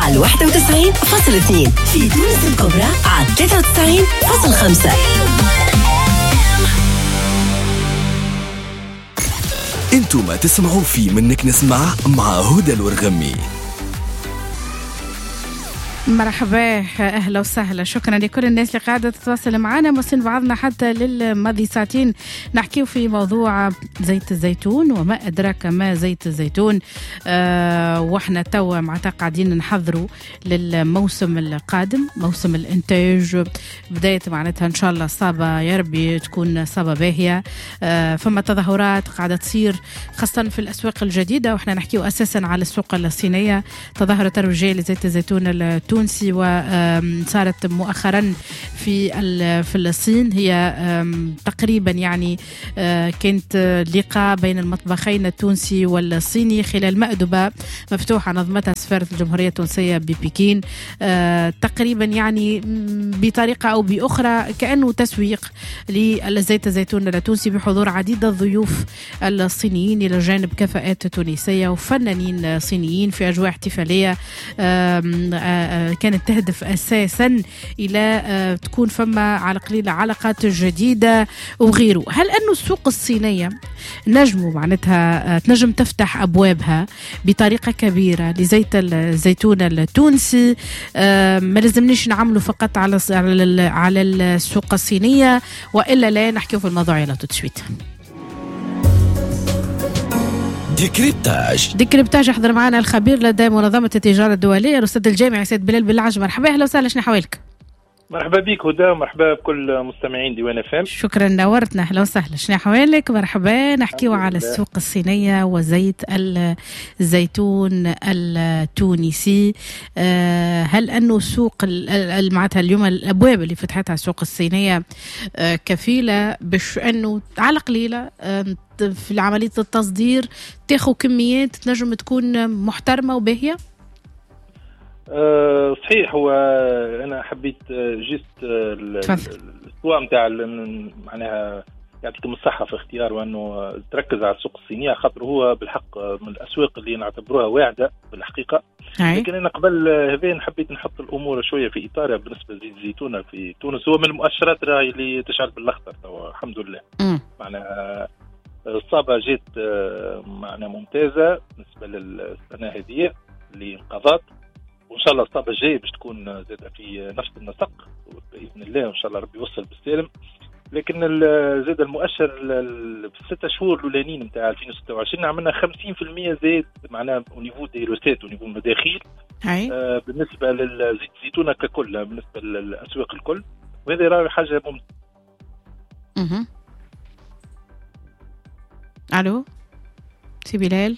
على 91.2 في تونس الكبرى على 93.5. انتم ما تسمعوا في منك نسمع مع هدى الورغمي. مرحبا، أهلا وسهلا، شكرا لكل الناس اللي قاعدة تتواصل معنا. موصلين بعضنا حتى للماضي ساعتين نحكيو في موضوع زيت الزيتون وما أدراك ما زيت الزيتون. وإحنا توا معناتها قاعدين نحضروا للموسم القادم، موسم الإنتاج، بداية معناتها إن شاء الله صابة يا ربي تكون صابة باهية. فما تظاهرات قاعدة تصير خاصة في الأسواق الجديدة، وإحنا نحكيو أساسا على السوق الصينية. تظاهرة ترويجية لزيت الزيتون التونسي وصارت مؤخرا في الصين، هي تقريبا يعني كانت لقاء بين المطبخين التونسي والصيني خلال مأدبة مفتوحة نظمتها سفارة الجمهورية التونسية ببكين، تقريبا يعني بطريقة أو بأخرى كأنه تسويق لزيت الزيتون التونسي بحضور عديد الضيوف الصينيين إلى جانب كفاءات تونسية وفنانين صينيين في أجواء احتفالية كانت تهدف أساسا إلى تكون فما على قليلة علاقات جديدة وغيره. هل أنه السوق الصينية نجموا معناتها تنجم تفتح أبوابها بطريقة كبيرة لزيت الزيتون التونسي؟ ما لازمنيش نعمله فقط على السوق الصينية، وإلا لا نحكيه في الموضوع يلا تشويت. ديكريبتاج احضر معنا الخبير لدى منظمة التجارة الدولية الأستاذ الجامعي سيد بلال بالعج. مرحبا، أهلا وسهلا، شنو حوالك؟ مرحبا بيك هدى، مرحبا بكل مستمعين ديوان FM. شكرا، نورتنا، أهلا وسهلا، شنو حوالك؟ مرحبا. نحكيو على السوق الصينية وزيت الزيتون التونسي. هل أنه السوق معناتها اليوم الأبواب اللي فتحتها السوق الصينية كفيلة باش أنه على قليلة في عملية التصدير تاخو كميات تنجم تكون محترمة وباهية؟ صحيح. هو أنا حبيت جيست الأسبوع متاع معناها يعطيكم الصحة في اختيار وأنه تركز على السوق الصينية، خاطر هو بالحق من الأسواق اللي نعتبروها واعدة بالحقيقة. لكن أنا قبل هذين حبيت نحط الأمور شوية في إطارها. بالنسبة لزيت الزيتون في تونس هو من المؤشرات راهي اللي تشعر بالأخضر الحمد لله. معناها الصابة جيت معناها ممتازة بالنسبة للسنة هذه اللي انقضت، وإن شاء الله الصابة الجاية باش تكون زادة في نفس النسق بإذن الله، وإن شاء الله ربي يوصل بالسالم. لكن زاد المؤشر في الستة شهور الأولانيين نتاع 2026 عملنا 50% زاد معناها ونيفو دي روسيت ونيفو المداخيل بالنسبة للزيت الزيتون ككل، بالنسبة للأسواق الكل، وهذا راه حاجة ممتازة. ألو سي بلال،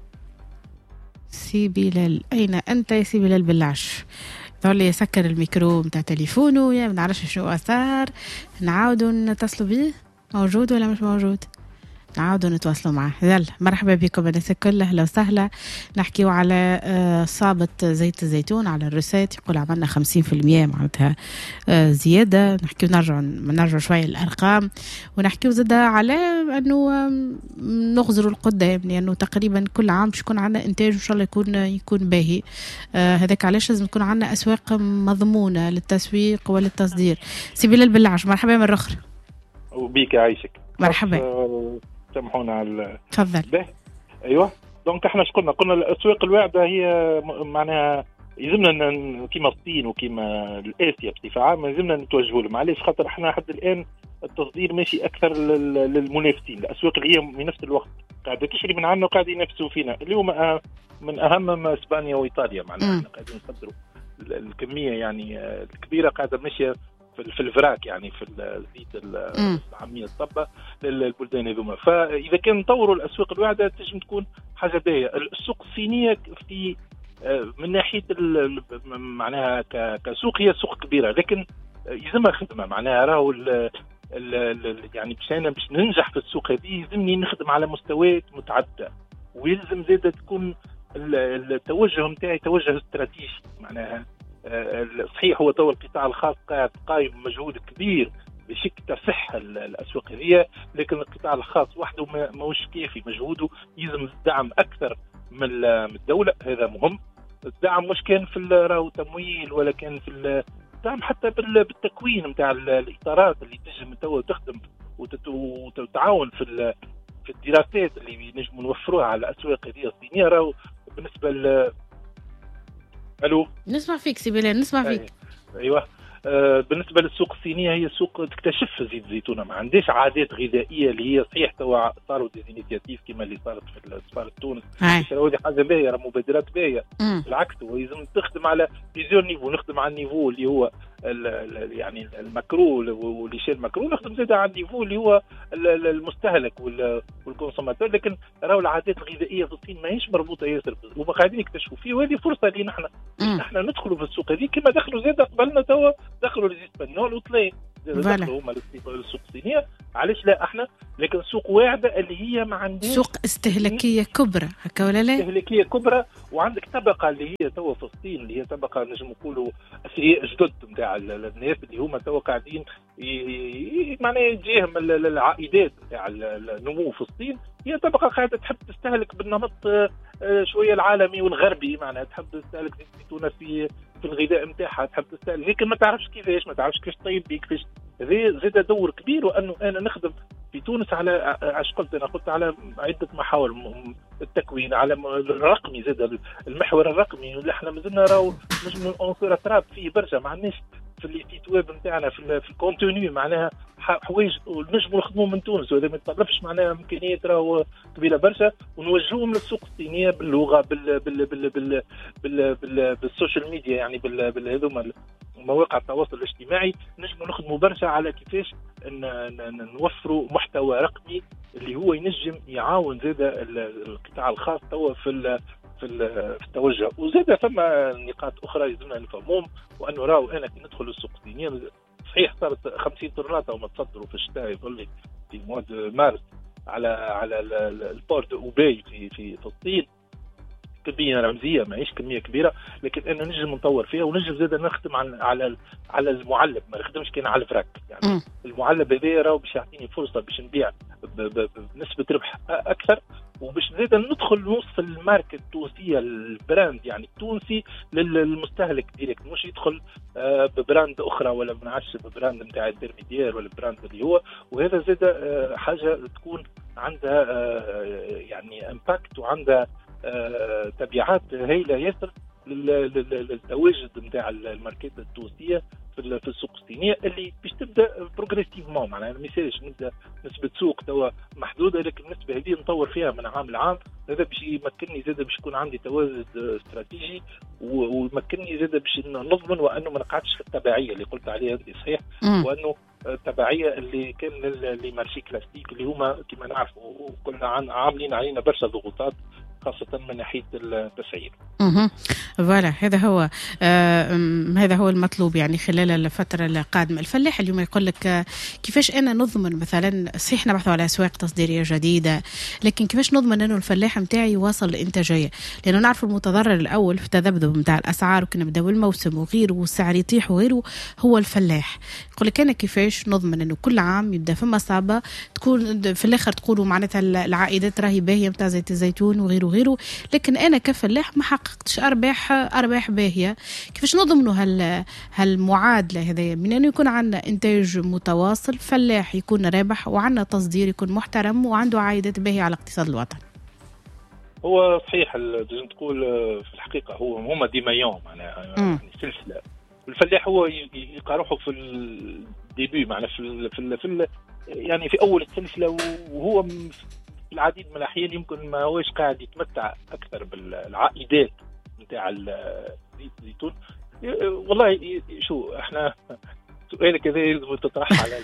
سي بلال أين أنت يا سي بلال بالعش؟ ظل يسكر الميكرو متاع تليفونه، يا ما نعرفش شنو صار. نعاودوا نتصلوا به، موجود ولا مش موجود؟ نعاودوا نتواصلوا معه. يلا مرحبا بكم الناس الكل، اهلا وسهلا. نحكيو على صابة زيت الزيتون على الروسات، يقول عملنا 50% معناتها زيادة. نحكيو نرجع شوية الأرقام، ونحكيو زادة على أنه نغزروا القدام، لأنه تقريبا كل عام باش يكون عندنا إنتاج إن شاء الله يكون باهي. هذاك علاش لازم يكون عندنا أسواق مضمونة للتسويق وللتصدير. سي بلال بالعش، مرحبا مرة أخرى. وبيك عايشك. مرحبا. سامحونا على تفضل. ايوه دونك احنا قلنا الاسواق الواعده هي معناها يلزمنا كيما الصين وكيما الاسيا بصفه عامه يلزمنا نتوجهوا لهم. علاش؟ خاطر احنا حد الان التصدير ماشي اكثر للمنافسين، الاسواق اللي هي في نفس الوقت قاعده تشري من عندنا وقاعد ينافسوا فينا. اليوم من اهم اسبانيا وايطاليا معناها احنا قاعدين نصدروا الكميه يعني الكبيره قاعده ماشيه في الفراك، يعني في الزيت العامية الصبة للبلدان هذوما. فإذا كان نطوروا الأسواق الواعدة تجم تكون حاجة باهية. السوق الصينية في من ناحية معناها كسوق هي سوق كبيرة، لكن يلزمها خدمة. معناها راهو يعني باش ننجح في السوق هذه يلزمني نخدم على مستويات متعددة، ويلزم زادة تكون التوجه متاعي توجه استراتيجي. معناها صحيح هو تو القطاع الخاص قاعد قايم مجهود كبير باش تصح الاسواق هذه، لكن القطاع الخاص وحده ماهوش كافي، مجهوده يلزم دعم اكثر من الدوله، هذا مهم. الدعم مش كان في راهو تمويل ولا كان في الدعم، حتى بالتكوين نتاع الاطارات اللي تنجم توا تخدم وتتعاون في الدراسات اللي نجموا نوفروها على الاسواق هذه الصينيه. راهو بالنسبه الو نسمع فيك سي بلال، نسمع فيك. ايوه. بالنسبه للسوق الصينيه، هي سوق تكتشف زيت الزيتونه، ما عندهاش عادات غذائيه اللي هي صحيح. توا صاروا ديزينيتيف كما اللي صارت في سفاره تونس، هذه حاجه باهيه، راه مبادرات باهيه. بالعكس هو لازم تخدم على بليزيور نيفو، نخدم على النيفو اللي هو يعني المكرو وليشيل مكرو، نخدم زاد على النيفو اللي هو المستهلك والكونسوماتور. لكن راهو العادات الغذائيه في الصين ماهيش مربوطه ياسر، وما قاعدين يكتشفوا فيه، وهذه فرصه لينا احنا ندخلوا في السوق هذه كما دخلوا زاد قبلنا. توا دخلوا الاسبانيول وطلعين دخلوا هما السوق الصينيه، علاش لا احنا؟ لكن سوق واعده اللي هي ما عندهاش سوق استهلاكيه كبرى هكا ولا لا؟ استهلاكيه كبرى، وعندك طبقه اللي هي توا في الصين اللي هي طبقه نجم نقولوا اثرياء جدد نتاع الناس اللي هما توا قاعدين معناها يجيهم العائدات نتاع النمو في الصين. هي طبقه قاعده تحب تستهلك بالنمط شويه العالمي والغربي، معناها تحب تستهلك زيت الزيتونه في الغذاء نتاعها، تحب تستهلك، لكن ما تعرفش كيفاش، ما تعرفش كيفاش طيب بيه، كيفاش. هذا زاد دور كبير، وانه انا نخدم في تونس على قلت على عده محاور التكوين، على الرقمي، زاد المحور الرقمي اللي احنا مازلنا راهو نجم عنصر تراب فيه برشا، ما عندناش في السيت ويب نتاعنا في الكونتوني، معناها حوايج نجموا نخدموا من تونس، وهذا ما يتطلبش معناها امكانيات راهو كبيره برشا، ونوجهوهم للسوق الصينيه باللغه بالسوشيال ميديا، يعني هذوما مواقع التواصل الاجتماعي. نجموا نخدموا برشا على كيفاش نوفروا محتوى رقمي اللي هو ينجم يعاون زاد القطاع الخاص توا في التوجه. وزاد فما نقاط اخرى لازمنا نفهمهم، وانه راهو انا كي ندخل السوق الصينيه صحيح صارت 50 طنات وما تصدروا في الشتاء، يقول لي في مواد مارس على البورت اوباي في الصين، كميه رمزيه ماهيش كميه كبيره، لكن انا نجم نطور فيها، ونجم زاد نخدم على المعلب، ما نخدمش كان على الفراك. يعني المعلب هذا راهو باش يعطيني فرصه باش نبيع بنسبه ربح اكثر، وباش زاد ندخل نوصل الماركه التونسيه، البراند يعني التونسي للمستهلك ديريكت، مش يدخل ببراند اخرى ولا منعش ببراند نتاع الانترميديير ولا براند اللي هو. وهذا زاد حاجه تكون عندها يعني امباكت، وعندها تبعات هائله ياسر للتواجد نتاع الماركات التونسيه في السوق الصينيه، اللي باش تبدا بروغريسيفمون، معناها ما يصيرش نبدا نسبه سوق توا محدوده، لكن النسبه هذه نطور فيها من عام لعام. هذا باش يمكنني زاد باش يكون عندي تواجد استراتيجي، ويمكنني زاد باش نضمن وانه ما نقعدش في التبعيه اللي قلت عليها هذه صحيح، وانه التبعيه اللي كان لمارشي كلاسيك اللي هما كما نعرفوا كنا عاملين علينا برشا ضغوطات، خاصة من ناحية التسعير. فوالا هذا هو المطلوب يعني خلال الفترة القادمة. الفلاح اليوم يقول لك كيفاش أنا نضمن مثلا، صحيح نبحث على أسواق تصديرية جديدة، لكن كيفاش نضمن أنه الفلاح متاعي يواصل الإنتاجية؟ لأنه نعرف المتضرر الأول في التذبذب متاع الأسعار، وكنا نبداو الموسم وغيره والسعر يطيح وغيره هو الفلاح. يقول لك أنا كيفاش نضمن أنه كل عام يبدأ فما صعبة تكون في الآخر تقولوا معناتها العائدات راهي باهية متاع زيت الزيتون وغيره، لكن أنا كفلاح ما حققتش أرباح باهية. كيفاش نضمنوا هالمعادلة هذه من أنه يكون عندنا إنتاج متواصل، فلاح يكون رابح، وعندنا تصدير يكون محترم، وعنده عائدات باهية على اقتصاد الوطن؟ هو صحيح لازم تقول في الحقيقة هما ديمايون، معناها يعني سلسلة. الفلاح هو يلقى روحه في الديبي، معناها في يعني في أول السلسلة، وهو في العديد من الأحيان يمكن ما هوش قاعد يتمتع أكثر بالعائدات نتاع زيت الزيتون. والله شو احنا سؤالك هذا لازم تطرح على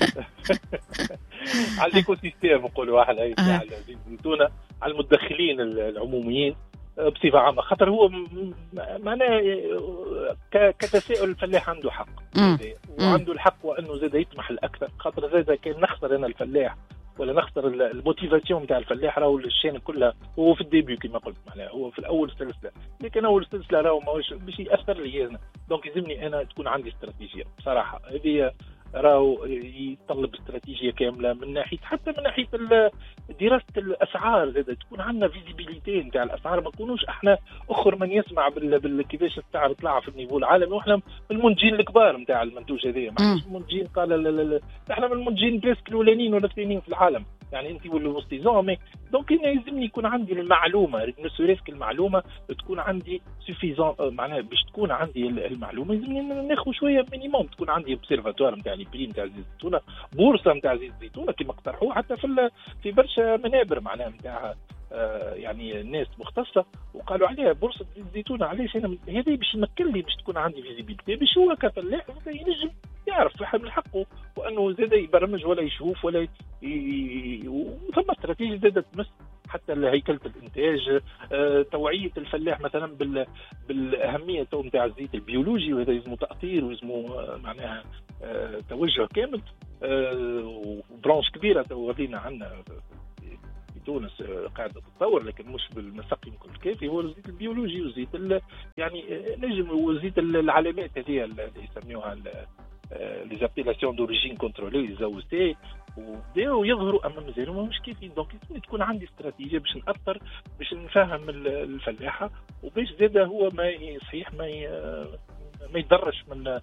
على الايكو سيستيم، نقولوا واحد هاي على زيت الزيتون، على المدخلين العموميين بصفة عامة، خاطر هو معناه كتساؤل الفلاح عنده حق، وعنده الحق وأنه زاد يطمح الأكثر، خاطر زاد كان نخسر أنا الفلاح ولا نخسر الموتيفاسيون نتاع الفلاح، راهو الشين كلها هو في الديبيو كما قلت، معناها هو في الأول سلسلة، لكن أول سلسلة راهو ماهوش باش يأثر لي أنا، دونك يلزمني أنا تكون عندي استراتيجية بصراحة. هذه راهو يتطلب استراتيجيه كامله من ناحيه، حتى من ناحيه دراسه الاسعار، زاد تكون عندنا فيزيبيليتي نتاع الاسعار، ما نكونوش احنا اخر من يسمع كيفاش السعر طلع في النيفو العالمي، واحنا المنتجين الكبار نتاع المنتوج هذا، ماهوش المنتجين قال لا احنا من المنتجين بريسك الاولانيين ولا الثانيين في العالم، يعني انت ولا وسطيزون مي دونك يلزمني يكون عندي المعلومه، نسوريسك المعلومه تكون عندي سوفيزون، معناها باش تكون عندي المعلومه لازمني ناخذ شويه مينيموم، تكون عندي اوبسيرفاتوار نتاع لي بري نتاع زيت الزيتونه، بورصه نتاع زيت الزيتونه كما اقترحوه حتى في برشا منابر معناها نتاع يعني الناس مختصه وقالوا عليها بورصه زيت الزيتونه. علاش انا هذه باش يمكن لي باش تكون عندي فيزيبيليتي، باش هو كفلاح ينجم يعرف من حقه، وانه زاد يبرمج ولا يشوف ولا وثم استراتيجيه زادت تمس حتى هيكله الانتاج، توعيه الفلاح مثلا بالاهميه نتاع الزيت البيولوجي، وهذا يلزمه تاطير ويلزمه معناها توجه كامل، وبرانش كبيره ولينا عندنا في تونس قاعده تتطور، لكن مش بالمساق يمكن الكافي، هو الزيت البيولوجي وزيت يعني نجم وزيت العلامات هذه اللي يسميوها les appellations d'origine contrôlée les AOC، وبداو يظهروا امام مزارعهم مش كيفين. دونك تكون عندي استراتيجيه باش ناثر، باش نفهم الفلاحه، وباش زاد هو ما صحيح ما يتضرش من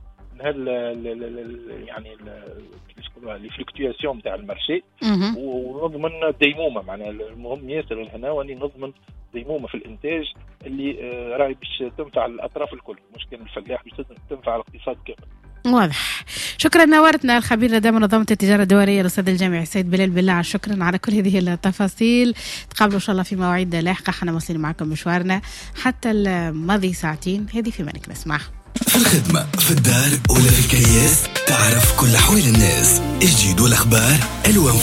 يعني كيفاش نقولوها لي فلكتواسيون نتاع المارشي، ونضمن ديمومه. معناها المهم ياسر هنا واني نضمن ديمومه في الانتاج اللي راهي باش تنفع الاطراف الكل، مش كان الفلاح باش تنفع الاقتصاد كامل. واضح. شكرا، نورتنا الخبير لدى منظمة التجارة الدولية الأستاذ الجامعي سيد بلال بالله، شكرا على كل هذه التفاصيل. تقابلوا إن شاء الله في مواعيد لاحقة، احنا واصلين معكم مشوارنا حتى الماضي ساعتين، هذه في مالك نسمع في الخدمة، في الدار ولا في الكرياس، تعرف كل أحوال الناس، الجديد والأخبار، ألوان